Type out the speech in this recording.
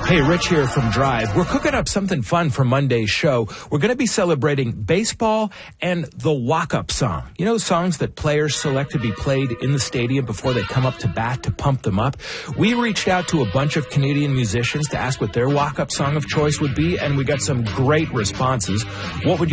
Hey, Rich here from Drive. We're cooking up something fun for Monday's show. We're going to be celebrating baseball and the walk-up song. You know, songs that players select to be played in the stadium before they come up to bat to pump them up. We reached out to a bunch of Canadian musicians to ask what their walk-up song of choice would be, and we got some great responses. What would you